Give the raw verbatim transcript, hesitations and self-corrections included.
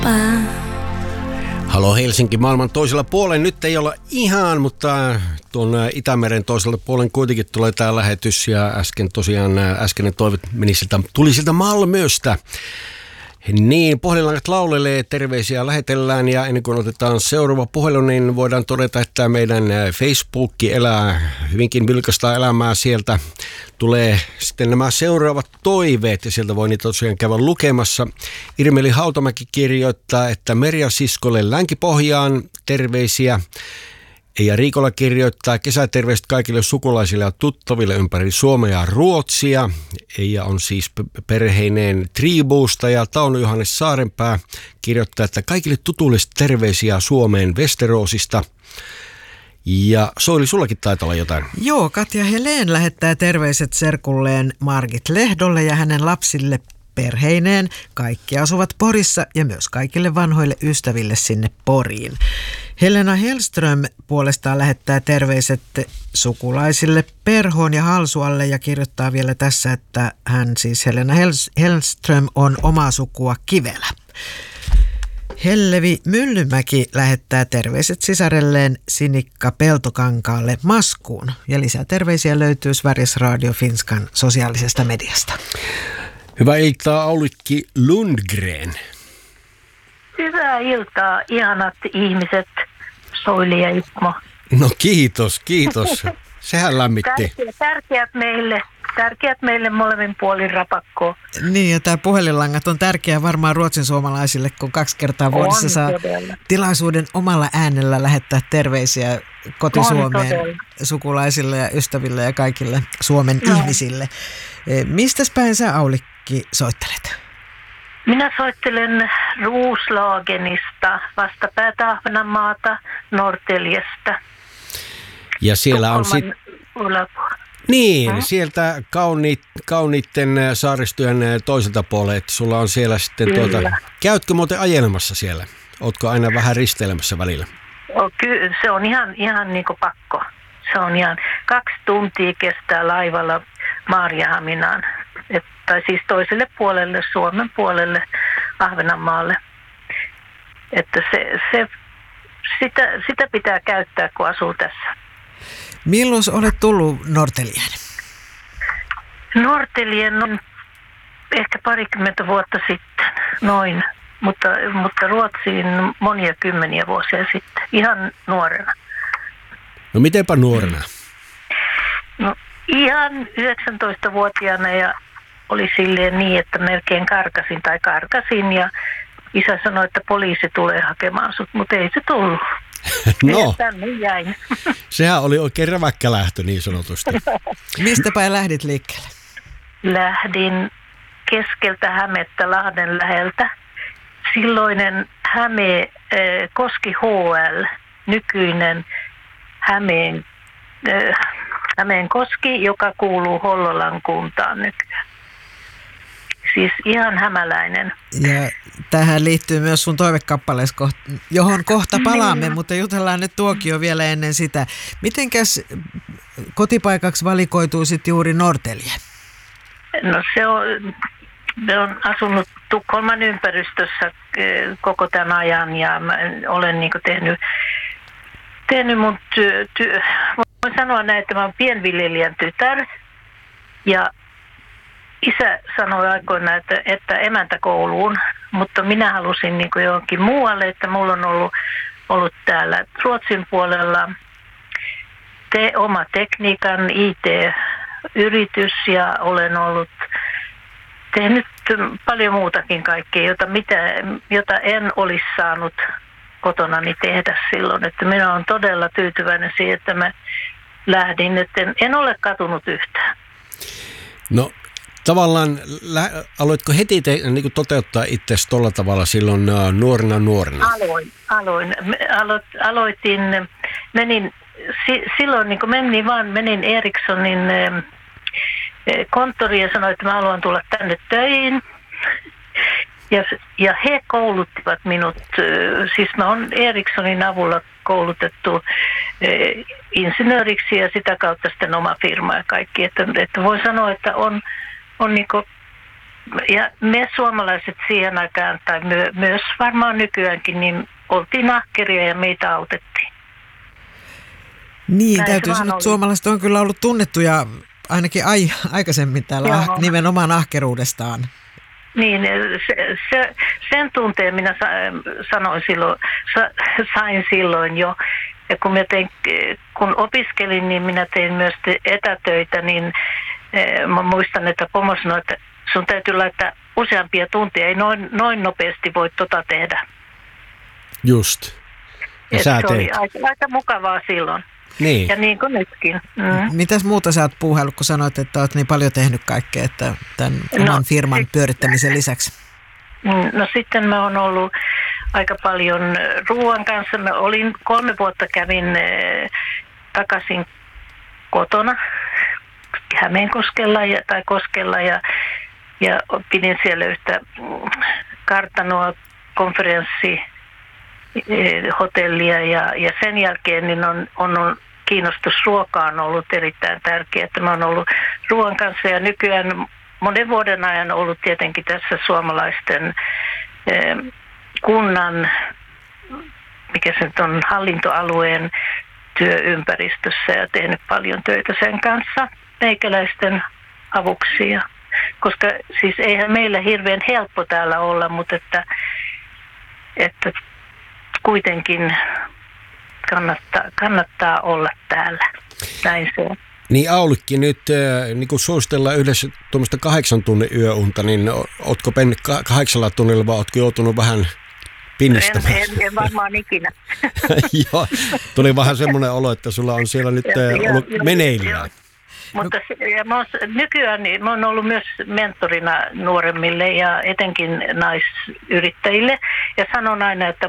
Halo Helsinki maailman toisella puolella. Nyt ei olla ihan, mutta tuon Itämeren toisella puolella kuitenkin tulee tämä lähetys. Ja äsken tosiaan äskeinen toive meni siltä, tuli siltä Malmöstä. Niin, puhelinlangat laulelee, terveisiä lähetellään ja ennen kuin otetaan seuraava puhelu, niin voidaan todeta, että meidän Facebook elää hyvinkin vilkasta elämää. Sieltä tulee sitten nämä seuraavat toiveet ja sieltä voi niitä tosiaan käydä lukemassa. Irmeli Hautamäki kirjoittaa, että Merja siskolle Länki-Pohjaan terveisiä. Ja Riikola kirjoittaa kesäterveiset kaikille sukulaisille ja tuttaville ympäri Suomea ja Ruotsia. Eija on siis perheineen Tribuusta ja Tauno Johannes Saarenpää kirjoittaa, että kaikille tutuille terveisiä Suomeen Westeroosista. Ja Soili, sullakin taitaa olla jotain. Joo, Katja Helén lähettää terveiset serkulleen Margit Lehdolle ja hänen lapsille perheineen. Kaikki asuvat Porissa ja myös kaikille vanhoille ystäville sinne Poriin. Helena Hellström puolestaan lähettää terveiset sukulaisille Perhoon ja Halsualle ja kirjoittaa vielä tässä, että hän siis Helena Hellström on omaa sukua Kivelä. Hellevi Myllymäki lähettää terveiset sisarelleen Sinikka Peltokankaalle Maskuun. Ja lisää terveisiä löytyy Sveriges Radio Finskan sosiaalisesta mediasta. Hyvää iltaa, Aulikki Lundgren. Hyvää iltaa, ihanat ihmiset, Soili ja Ismo. No kiitos, kiitos. Sehän lämmitti. Tärkeät, tärkeät meille, tärkeät meille molemmin puolin rapakkoa. Niin, ja tämä puhelinlangat on tärkeää varmaan ruotsin suomalaisille, kun kaksi kertaa vuodessa saa todella tilaisuuden omalla äänellä lähettää terveisiä koti-Suomeen sukulaisille ja ystäville ja kaikille Suomen no. ihmisille. Mistäs päin sä, Aulikki, soittelet? Minä soittelen Roslagenista, vastapäätä Ahvenanmaata, Norrtäljestä. Ja siellä on sitten niin, hmm? sieltä kauniit, kauniitten saaristojen toiselta puolelta, että sulla on siellä sitten tuota, käytkö muuten ajelemassa siellä? Ootko aina vähän risteilemässä välillä? Kyllä, se on ihan, ihan niin kuin pakko. Se on ihan kaksi tuntia kestää laivalla Maarianhaminaan, tai siis toiselle puolelle, Suomen puolelle, Ahvenanmaalle. Että se, se, sitä, sitä pitää käyttää, kun asuu tässä. Milloin olet tullut Norrtäljään? Norrtäljen on ehkä parikymmentä vuotta sitten, noin. Mutta, mutta Ruotsiin monia kymmeniä vuosia sitten, ihan nuorena. No mitenpä nuorena? No ihan yhdeksäntoistavuotiaana ja oli silleen niin, että melkein karkasin tai karkasin ja isä sanoi, että poliisi tulee hakemaan sut, mutta ei se tullut. No, tänne jäin. Sehän oli oikein räväkkä lähtö niin sanotusti. Mistä päin lähdit liikkeelle? Lähdin keskeltä Hämettä Lahden läheltä. Silloinen Häme, äh, Koski H L, nykyinen Hämeen, äh, Hämeen Koski, joka kuuluu Hollolan kuntaan nykyään. Siis ihan hämäläinen. Ja tähän liittyy myös sun toivekappaleesi, johon kohta palaamme, niin. Mutta jutellaan nyt tuokio vielä ennen sitä. Mitenkäs kotipaikaksi valikoituu sitten juuri Norrtälje? No se on, me on asunut Tukholman ympäristössä koko tämän ajan ja mä olen niin kuin tehnyt, tehnyt mun työ, työ. Voin sanoa näin, että mä olen pienviljelijän tytär ja isä sanoi aikoina, että, että emäntäkouluun, mutta minä halusin niin kuin johonkin muualle, että mulla on ollut, ollut täällä Ruotsin puolella te, oma tekniikan I T-yritys ja olen ollut tehnyt paljon muutakin kaikkea, jota, mitä, jota en olisi saanut kotonani tehdä silloin. Että minä olen todella tyytyväinen siihen, että mä lähdin, että en, en ole katunut yhtään. No tavallaan aloitko heti te, niin kuin toteuttaa itseäsi tuolla tavalla silloin nuorena nuorena? Aloin, aloin. Alo, aloitin, menin silloin niin kuin menin vaan, menin Ericssonin konttoriin ja sanoin, että mä haluan tulla tänne töihin. Ja, ja he kouluttivat minut, siis mä oon Ericssonin avulla koulutettu insinööriksi ja sitä kautta sitten oma firma ja kaikki. Että, että voi sanoa, että on, on niinku ja me suomalaiset siihen aikaan, tai my, myös varmaan nykyäänkin, niin oltiin ahkeria ja meitä autettiin. Niin, Näin täytyy sanoa, että suomalaiset on kyllä ollut tunnettuja ainakin ai, aikaisemmin täällä ah, nimenomaan ahkeruudestaan. Niin, se, se, sen tunteen minä sanoin silloin, sain silloin jo. Ja kun, mä tein, kun opiskelin, niin minä tein myös etätöitä, niin mä muistan, että pomo sanoi, että sun täytyy laittaa useampia tunteja, ei noin, noin nopeasti voi tota tehdä. Just. Ja Et sä se teit. oli aika, aika mukavaa silloin. Niin. Ja niin kuin nytkin. Mm. Mitäs muuta sä oot puuhaillut, kun sanoit, että oot niin paljon tehnyt kaikkea että tämän No, oman firman pyörittämisen lisäksi? No sitten mä oon ollut aika paljon ruoan kanssa. Mä olin kolme vuotta kävin eh, takaisin kotona Hämeenkoskella ja, tai Koskella ja, ja pidin siellä yhtä kartanoa, konferenssi, eh, hotellia ja, ja sen jälkeen niin on, on, on kiinnostus ruokaan ollut erittäin tärkeää, että mä oon ollut ruoan kanssa ja nykyään monen vuoden ajan ollut tietenkin tässä suomalaisten eh, kunnan, mikä se nyt on, hallintoalueen työympäristössä ja tehnyt paljon töitä sen kanssa meikäläisten avuksi. Ja, koska siis eihän meillä hirveän helppo täällä olla, mutta että, että kuitenkin kannattaa, kannattaa olla täällä. Näin se on. Niin Aulikki, nyt äh, niin kun suositellaan yhdessä tuommoista kahdeksan tunnin yöunta, niin ootko mennyt kahdeksalla tunnilla vai ootko joutunut vähän pinnistämään? En, en, en varmaan ikinä. Joo, tuli vähän semmoinen olo, että sulla on siellä nyt äh, ollut meneillään. Mutta ja mä oon, nykyään niin, mä oon ollut myös mentorina nuoremmille ja etenkin naisyrittäjille. Ja sanon aina, että